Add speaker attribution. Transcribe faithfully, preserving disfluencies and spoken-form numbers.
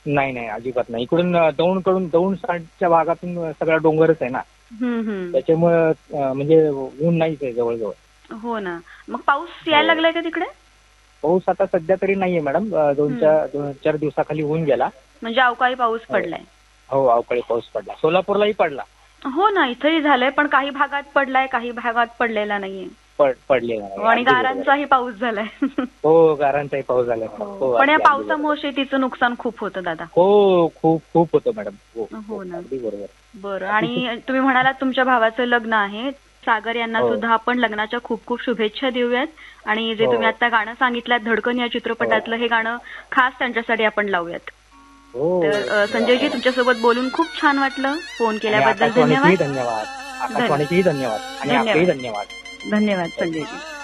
Speaker 1: नाही नाही अजिबात नाही. इकडून दौंड कडून दौंड साईडच्या भागातून सगळा डोंगरच आहे ना,
Speaker 2: हम्म हम्म.
Speaker 1: त्याच्यामुळे म्हणजे ऊन नाहीच आहे जवळजवळ.
Speaker 2: हो ना. मग पाऊस यायला लागलाय का तिकडे?
Speaker 1: पाऊस आता सध्या तरी नाहीये मॅडम, दोन चार दोन चार दिवसाखाली होऊन गेला.
Speaker 2: म्हणजे अवकाळी पाऊस पडलाय.
Speaker 1: हो अवकाळी पाऊस पडला, सोलापूरलाही पडला.
Speaker 2: हो ना, इथेही झालंय, पण काही भागात पडलाय, काही भागात पडलेला नाहीये.
Speaker 1: पडलेला नाही.
Speaker 2: आणि गारांचाही पाऊस झालाय.
Speaker 1: हो गारांचाही पाऊस झालाय.
Speaker 2: पण या पावसामुळे शेतीचं नुकसान खूप होतं दादा.
Speaker 1: हो खूप खूप होतं मॅडम.
Speaker 2: हो ना.
Speaker 1: अगदी बरोबर.
Speaker 2: बरं, आणि तुम्ही म्हणालात तुमच्या भावाचं लग्न आहे, सागर यांना सुद्धा आपण लग्नाच्या खूप खूप शुभेच्छा देऊयात. आणि जे तुम्ही आता गाणं सांगितलं धडकन या चित्रपटातलं, हे गाणं खास त्यांच्यासाठी आपण लावूयात. तर संजयजी, तुमच्यासोबत बोलून खूप छान वाटलं. फोन केल्याबद्दल धन्यवाद.
Speaker 1: धन्यवाद. आकाशवाणीचेही धन्यवाद आणि आपलेही धन्यवाद.
Speaker 2: धन्यवाद संजयजी.